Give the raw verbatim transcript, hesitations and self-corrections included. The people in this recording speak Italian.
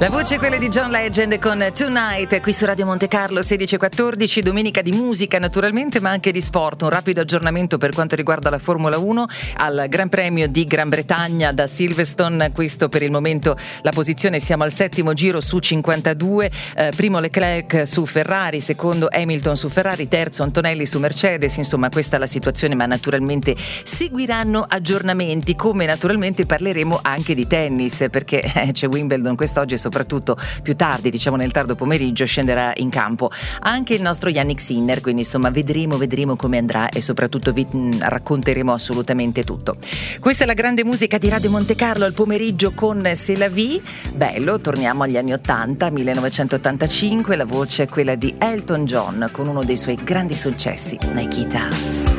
La voce è quella di John Legend con Tonight, qui su Radio Monte Carlo, sedici e quattordici, domenica di musica naturalmente, ma anche di sport. Un rapido aggiornamento per quanto riguarda la Formula uno al Gran Premio di Gran Bretagna da Silverstone. Questo per il momento la posizione, siamo al settimo giro su cinquantadue, eh, primo Leclerc su Ferrari, secondo Hamilton su Ferrari, terzo Antonelli su Mercedes. Insomma, questa è la situazione, ma naturalmente seguiranno aggiornamenti, come naturalmente parleremo anche di tennis, perché eh, c'è Wimbledon quest'oggi e soprattutto più tardi, diciamo nel tardo pomeriggio, scenderà in campo anche il nostro Yannick Sinner, quindi insomma vedremo vedremo come andrà e soprattutto vi mh, racconteremo assolutamente tutto. Questa è la grande musica di Radio Monte Carlo al pomeriggio con C'est la vie. Bello, torniamo agli anni ottanta, millenovecentottantacinque, la voce è quella di Elton John con uno dei suoi grandi successi, Nikita.